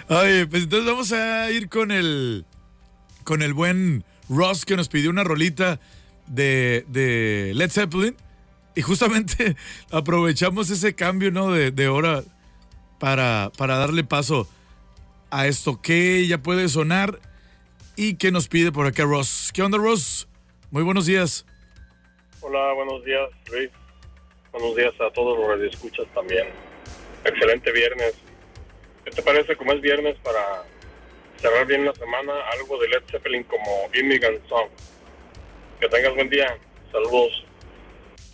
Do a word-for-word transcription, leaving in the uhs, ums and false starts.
Oye, pues entonces vamos a ir con el con el buen Ross que nos pidió una rolita de, de Led Zeppelin y justamente aprovechamos ese cambio, ¿no? de, de hora para, para darle paso a esto que ya puede sonar y que nos pide por acá Ross. ¿Qué onda, Ross? Muy buenos días. Hola, buenos días, Luis. Buenos días a todos los que escuchas también. Excelente viernes. ¿Qué te parece como es viernes para cerrar bien la semana? Algo de Led Zeppelin como Immigrant Song. Que tengas buen día. Saludos.